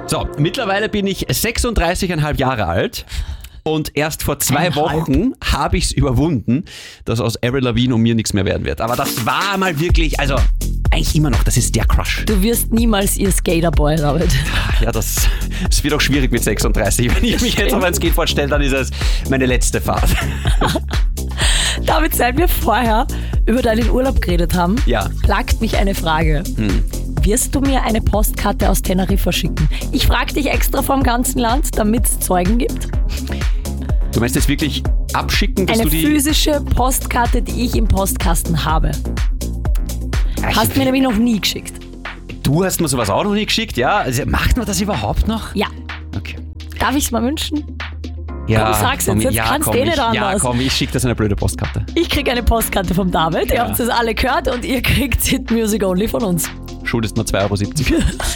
So, mittlerweile bin ich 36,5 Jahre alt. Und erst vor 2 Wochen habe ich es überwunden, dass aus Avril Lavigne und mir nichts mehr werden wird. Aber das war mal wirklich, also eigentlich immer noch, das ist der Crush. Du wirst niemals ihr Skaterboy, David. Ja, das wird auch schwierig mit 36. Wenn ich mich jetzt auf ein Skateboard stelle, dann ist es meine letzte Fahrt. David, seit wir vorher über deinen Urlaub geredet haben, plagt mich eine Frage. Wirst du mir eine Postkarte aus Teneriffa schicken? Ich frage dich extra vom ganzen Land, damit es Zeugen gibt. Du meinst jetzt wirklich abschicken, dass eine du die... physische Postkarte, die ich im Postkasten habe. Hast mir nämlich noch nie geschickt. Du hast mir sowas auch noch nie geschickt, ja? Also, macht man das überhaupt noch? Ja. Okay. Darf ich es mal wünschen? Ja, komm, sag's jetzt kannst du eh nicht anders. Ja, komm, ich schicke das eine blöde Postkarte. Ich kriege eine Postkarte vom David, ihr habt es alle gehört und ihr kriegt Hit Music Only von uns. Schuldest mir 2,70 €.